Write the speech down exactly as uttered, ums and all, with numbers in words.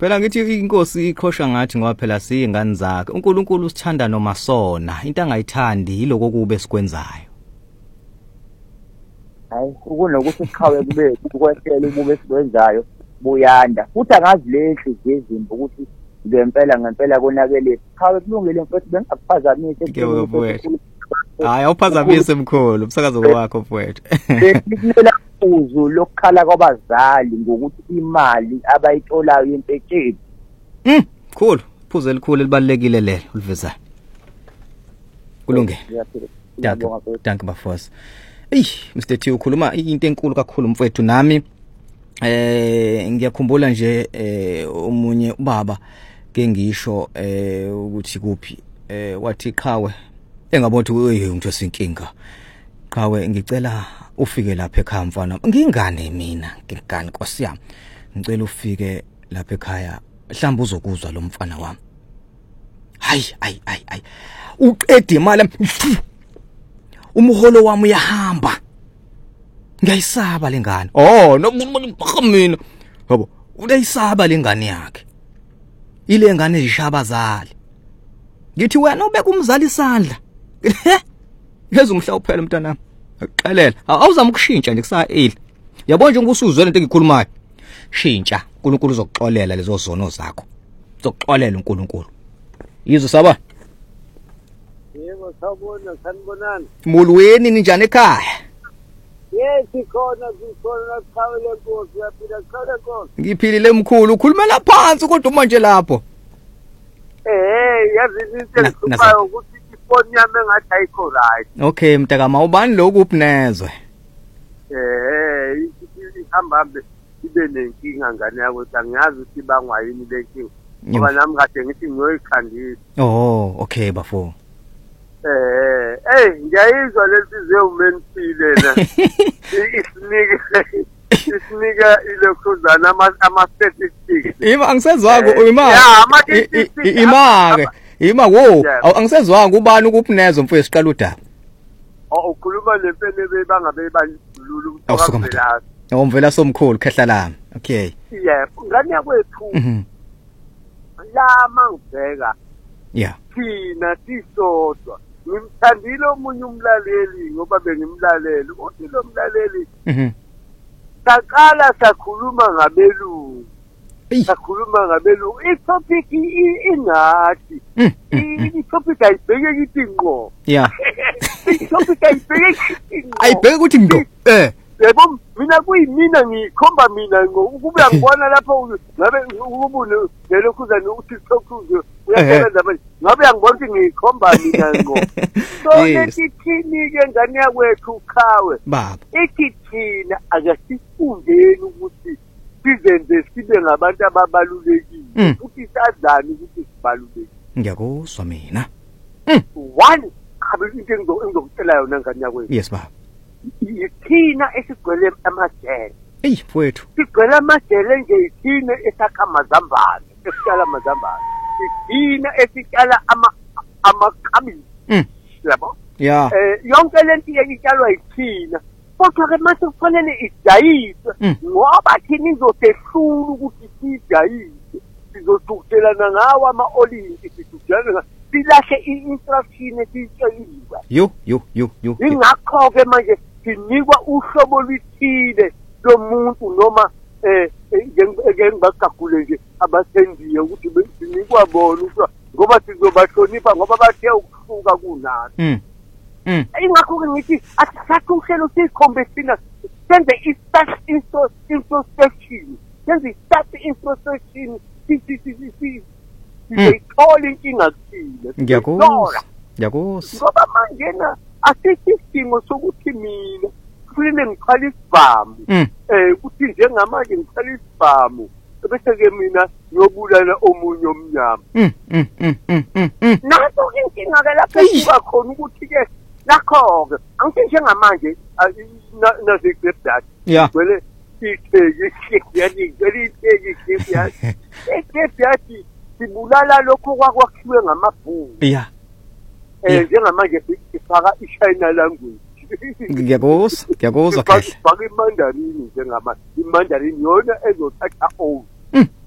Phela ngithi inkosi ikhosha ngathi ngoba phela siyingane zakhe. uNkulunkulu usithanda noma sona, into angayithandi yiloko kube sikwenzayo. Hayi ukunokuthi siqhawe kube ukwehlela ubube sikwenzayo buyanda. Futhi angazi lehle ngezimbi ukuthi ngempela ngempela konakele. Qhawe kulungile mfethu bengaphazamise ekuthenini. Hayi awuphazamise mkhulu umsakazo wakho mfowethu. Bekulela uzu lokukhala kwabazali ngokuthi imali abayitholayo yempesheni. Mm, cool. Phuze elikhulu elibalekile lelo ulivezayo. Kulungile. Danke. Danke bafos. Ey, Mister T ukhuluma into enkulu kakhulu mfowethu nami eh ngiyakhumbula nje eh umunye ubaba ke ngisho eh ukuthi kuphi eh wathi qhawe engabona ukuthi umuntu osinkinga. Qhawe ngicela ufike lapha ekhaya mfana. Ngingane mina, ngingane Nkosi yami. Ngicela ufike lapha ekhaya. Mhlawumbe uzokuzwa lo mfana wami. Hayi, hayi, hayi, hayi. Uqede imali. Umholo wami uyahamba. Ngiyayisaba lengane. Oh, no mina. Yabo, uyayisaba lengane yakhe. Ile ngane zishabazali. Ngithi wena ubeka umzali isandla. Yeza umhla uphela mntanami. Aqalela. Awuzama ukushintsha nje kusa eli. Yabona nje ngusuzwe lento engikhulumayo. Shintsha, uNkulunkulu uzokuxolela lezo zono zakho. Uzokuxolela uNkulunkulu. Yizo saba. Yebo sawubona sanibonani. Mulweni ninjani ekhaya? Yes ikhona sikhona sikhawele Nkosi yaphila sikhawele Nkosi. Ngiphilile mkhulu ukhulumela phansi kodwa manje lapho. Eh yazi into engikubayo ukuthi ifoni yami engathi ayikho right. Okay mntaka mawubani lokhu upnezwe. Eh ihamba ibe nenkinga ngane yakho angiyazi ukuthi bangwa yini le nkinga. Ngoba nami kade ngithi ngiyoyikhandisa. Oh okay bafo. Eh eh ngiyayizwa lesize umenipile na. Isinika isinika ilokhuzana ama ama statistics. Ima angisezwako ima. Ima ke. Ima wo angisezwako ubani ukupnezo mfowethu siqala udaba. Oh ukhuluma lempene bebangabe bandlulu umthakazi. Awumvela somkhulu khehla lami. Okay. Yeah, ngani yakwethu. Mhm. La mangibheka. Yeah. Thina sisodwa. Ngimthandile omunye umlaleli ngoba bengimlaleli. Uthi lo mlaleli. Mhm. Saqala sakhuluma ngabelungu. Sakhuluma ngabelungu. I-topic ingathi. I-topic ayibheke kithi ngqo. Yeah. I-topic ayibheke kithi ngqo. Ayibheke ukuthi ngqo. Eh. Yebo mina kuyimina ngikhomba mina ukube angibona lapho ngabe ukubune lelokhuzana ukuthi sokhuze uyasebenza manje ngabe angibona ukuthi ngikhomba mina ngo so lethini ke ngane yakwethu ukhawe baba ithi thina akasifundeni ukuthi sizenze sibe ngabantu ababalulekile futhi sadlani ukuthi sibalulekile. Ngiyakuzwa mina. One khabe into engizokutshela yona ngane yakwethu. Yes baba. Yithina esigcwele amajele. Ey mfowethu. Sigcwele amajele nje yithina esakha amazambane, esiqala amazambane. Yithina esiqala ama amakhambi. Mm. Yabo? Yeah. Eh yonke lento iyitshalwa yithina. Kodwa ke mase kufanele idayiswe ngoba thina izotehlula ukuthi sidayise. Sizothukelana ngawo ama-olive sizojana silahle i-instruction esiyitsheliwe. Yo yo yo yo. Ingakho ke manje sinikwa uhlobo lwithile lomuntu noma eh ngengibagagule nje abathendiye ukuthi sinikwa bona ngoba sizobahlonipha ngoba bathe ukuhluka kunathi. Mm. Mm. Ingakho ke ngithi asathuhlelo sikhombe sina senze i-start introspection. Senze i-start introspection. Sisi sisi sisi. Siyithola inkinga kuthile. Ngiyakuzwa. Ngiyakuzwa. Ngoba manje na asisidingo sokuthi mina kufanele ngiqale isibhamu. Eh ukuthi njengamanje ngiqale isibhamu bese ke mina ngiyobulala omunye omnyama. Mm mm mm mm. Naso inkinga ke lapho kuba khona ukuthi ke nakho ke angithi njengamanje nazigrepdat. Yeah. Wele sitheki yani ngeli theki yani. Egrepdat sibulala lokho kwakwakhiwe ngamabhuku. Yeah. Eh njengamanje sifaka iChina language. Ngiyakuzwa, ngiyakuzwa kahle. Sifaka imandarini njengama imandarini yona ezothatha over.